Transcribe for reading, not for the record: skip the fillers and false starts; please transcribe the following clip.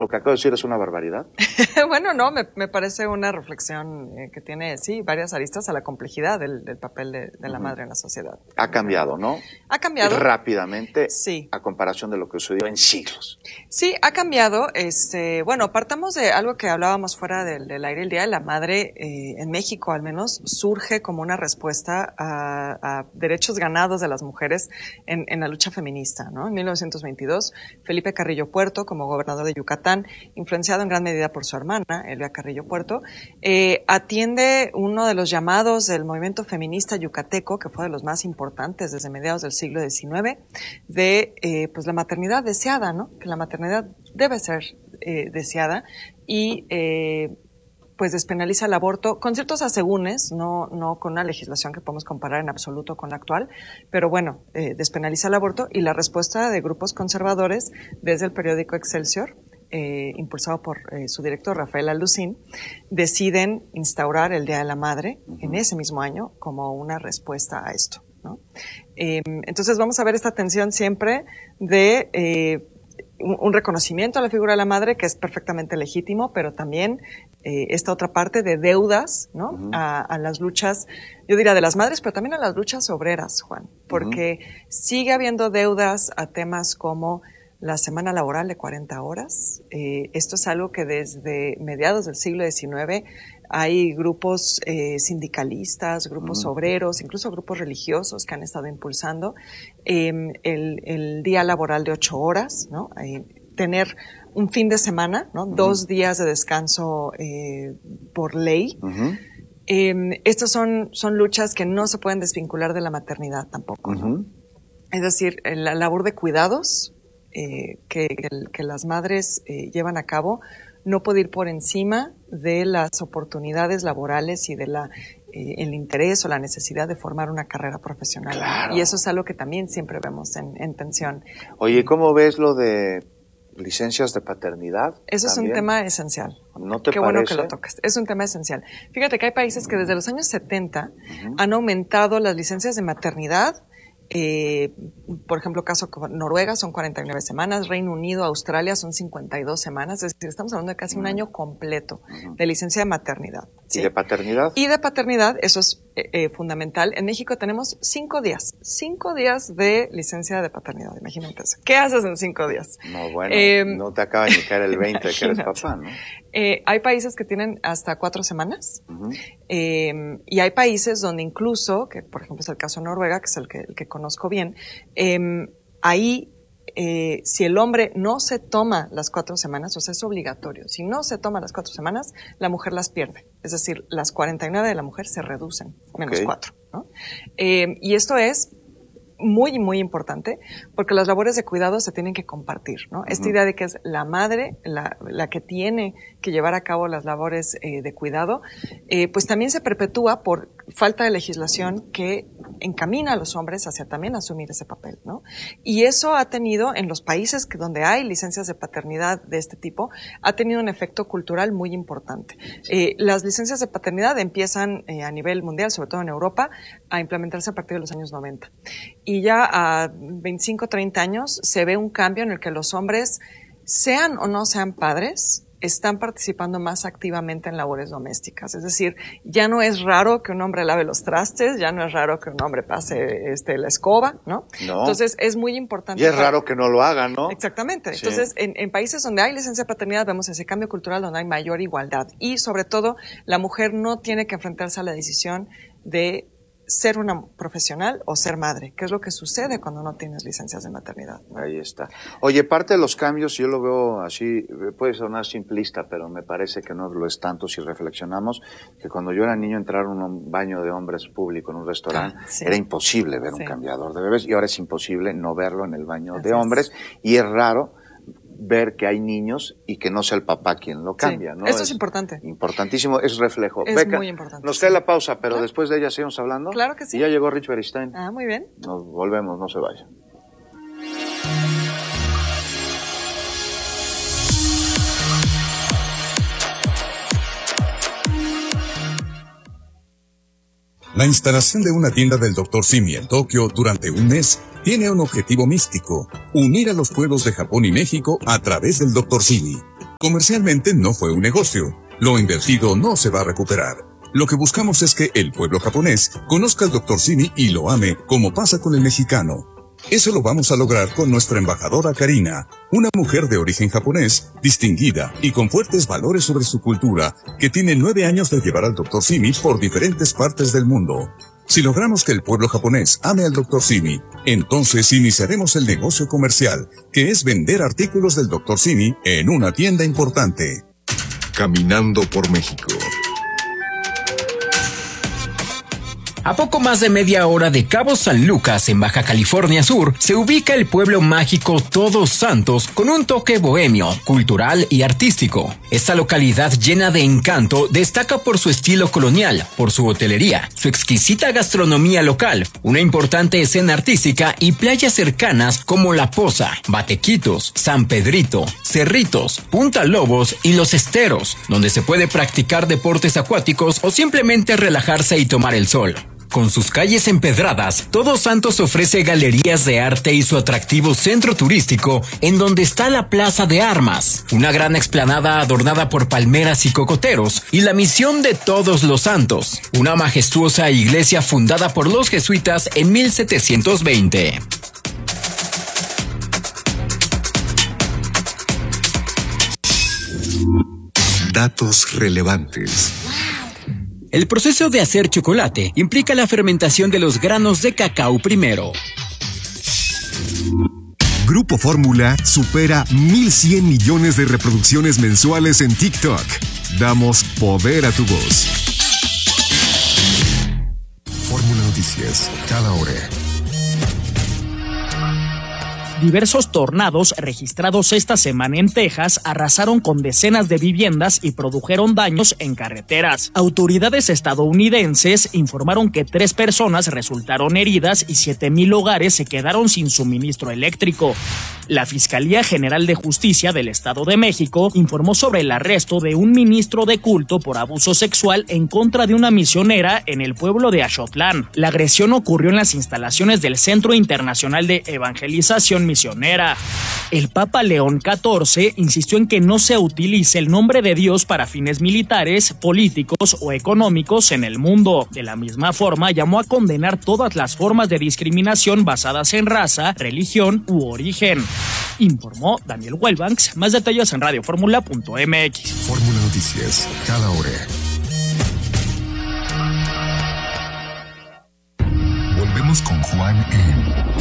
que acabo de decir es una barbaridad? Bueno, no, me parece una reflexión que tiene, sí, varias aristas a la complejidad del papel de la madre en la sociedad. Ha cambiado, ¿no? Ha cambiado. Rápidamente, sí. A comparación de lo que sucedió en siglos. Sí, ha cambiado. Bueno, partamos de algo que hablábamos fuera del aire. El Día de la Madre, en México al menos, surge como una respuesta a derechos ganados de las mujeres en la lucha feminista, ¿no? En 1922, Felipe Carrillo Puerto, como gobernador de Yucatán, influenciado en gran medida por su hermana, Elvia Carrillo Puerto, atiende uno de los llamados del movimiento feminista yucateco, que fue de los más importantes desde mediados del siglo XIX, de pues la maternidad deseada, ¿no? Que la maternidad debe ser deseada y pues despenaliza el aborto con ciertos asegúnes, no con una legislación que podemos comparar en absoluto con la actual, pero bueno, despenaliza el aborto, y la respuesta de grupos conservadores desde el periódico Excelsior, impulsado por su director Rafael Alducín, deciden instaurar el Día de la Madre en ese mismo año como una respuesta a esto, ¿no? Entonces vamos a ver esta tensión siempre de un reconocimiento a la figura de la madre, que es perfectamente legítimo, pero también esta otra parte de deudas, ¿no? A las luchas, yo diría de las madres, pero también a las luchas obreras, Juan, porque sigue habiendo deudas a temas como la semana laboral de 40 horas. Esto es algo que desde mediados del siglo XIX hay grupos sindicalistas, grupos obreros, incluso grupos religiosos que han estado impulsando el día laboral de 8 horas, ¿no? Tener un fin de semana, ¿no? 2 días de descanso por ley. Estas son luchas que no se pueden desvincular de la maternidad tampoco, ¿no? Es decir, la labor de cuidados que las madres llevan a cabo no puede ir por encima de las oportunidades laborales y de el interés o la necesidad de formar una carrera profesional. Claro. Y eso es algo que también siempre vemos en tensión. Oye, ¿cómo ves lo de licencias de paternidad? Eso también es un tema esencial. ¿No te Qué parece? Bueno que lo tocas. Es un tema esencial. Fíjate que hay países que desde los años 70 han aumentado las licencias de maternidad. Por ejemplo, caso Noruega son 49 semanas, Reino Unido, Australia son 52 semanas, es decir, estamos hablando de casi un año completo de licencia de maternidad. ¿Sí? ¿Y de paternidad? Y de paternidad, eso es fundamental. En México tenemos 5 días de licencia de paternidad, imagínate eso. ¿Qué haces en 5 días? No, bueno, no te acaba de ni caer el 20 de que eres papá, ¿no? Hay países que tienen hasta 4 semanas, y hay países donde incluso, que por ejemplo es el caso de Noruega, que es el que conozco bien, ahí si el hombre no se toma las 4 semanas, o sea, es obligatorio, si no se toma las 4 semanas, la mujer las pierde. Es decir, las 49 de la mujer se reducen, menos 4, ¿no? Y esto es muy, muy importante, porque las labores de cuidado se tienen que compartir, ¿no? Esta idea de que es la madre la que tiene que llevar a cabo las labores de cuidado, pues también se perpetúa por falta de legislación que encamina a los hombres hacia también asumir ese papel, ¿no? Y eso ha tenido, en los países donde hay licencias de paternidad de este tipo, ha tenido un efecto cultural muy importante. Las licencias de paternidad empiezan a nivel mundial, sobre todo en Europa, a implementarse a partir de los años 90. Y ya a 25, 30 años se ve un cambio en el que los hombres, sean o no sean padres, están participando más activamente en labores domésticas. Es decir, ya no es raro que un hombre lave los trastes, ya no es raro que un hombre pase la escoba, ¿no? No. Entonces es muy importante. Y es raro que no lo hagan, ¿no? Exactamente. Sí. Entonces, en países donde hay licencia de paternidad vemos ese cambio cultural, donde hay mayor igualdad. Y sobre todo, la mujer no tiene que enfrentarse a la decisión de ser una profesional o ser madre, que es lo que sucede cuando no tienes licencias de maternidad, ¿no? Ahí está. Oye, parte de los cambios, yo lo veo así, puede sonar simplista, pero me parece que no lo es tanto si reflexionamos, que cuando yo era niño entrar a un baño de hombres público en un restaurante, sí. Era imposible ver un cambiador de bebés, y ahora es imposible no verlo en el baño Así de hombres, y es raro ver que hay niños y que no sea el papá quien lo cambia, ¿no? Esto es importante. Importantísimo, es reflejo. Es Beca, muy importante. nos cae la pausa, pero después de ella seguimos hablando. Claro que sí. Y ya llegó Rich Beristain. Ah, muy bien. Nos volvemos, no se vaya. La instalación de una tienda del Dr. Simi en Tokio durante un mes tiene un objetivo místico: unir a los pueblos de Japón y México a través del Dr. Simi. Comercialmente no fue un negocio. Lo invertido no se va a recuperar. Lo que buscamos es que el pueblo japonés conozca al Dr. Simi y lo ame como pasa con el mexicano. Eso lo vamos a lograr con nuestra embajadora Karina, una mujer de origen japonés, distinguida y con fuertes valores sobre su cultura, que tiene 9 años de llevar al Dr. Simi por diferentes partes del mundo. Si logramos que el pueblo japonés ame al Dr. Simi, entonces iniciaremos el negocio comercial, que es vender artículos del Dr. Simi en una tienda importante. Caminando por México. A poco más de media hora de Cabo San Lucas, en Baja California Sur, se ubica el pueblo mágico Todos Santos con un toque bohemio, cultural y artístico. Esta localidad llena de encanto destaca por su estilo colonial, por su hotelería, su exquisita gastronomía local, una importante escena artística y playas cercanas como La Poza, Batequitos, San Pedrito, Cerritos, Punta Lobos y Los Esteros, donde se puede practicar deportes acuáticos o simplemente relajarse y tomar el sol. Con sus calles empedradas, Todos Santos ofrece galerías de arte y su atractivo centro turístico, en donde está la Plaza de Armas, una gran explanada adornada por palmeras y cocoteros, y la Misión de Todos los Santos, una majestuosa iglesia fundada por los jesuitas en 1720. Datos relevantes. El proceso de hacer chocolate implica la fermentación de los granos de cacao primero. Grupo Fórmula supera 1,100 millones de reproducciones mensuales en TikTok. Damos poder a tu voz. Fórmula Noticias, cada hora. Diversos tornados registrados esta semana en Texas arrasaron con decenas de viviendas y produjeron daños en carreteras. Autoridades estadounidenses informaron que 3 personas resultaron heridas y 7,000 hogares se quedaron sin suministro eléctrico. La Fiscalía General de Justicia del Estado de México informó sobre el arresto de un ministro de culto por abuso sexual en contra de una misionera en el pueblo de Axotlán. La agresión ocurrió en las instalaciones del Centro Internacional de Evangelización Misionera. El Papa León XIV insistió en que no se utilice el nombre de Dios para fines militares, políticos o económicos en el mundo. De la misma forma, llamó a condenar todas las formas de discriminación basadas en raza, religión u origen. Informó Daniel Wellbanks. Más detalles en radioformula.mx. Fórmula Noticias, cada hora. Volvemos con Juan en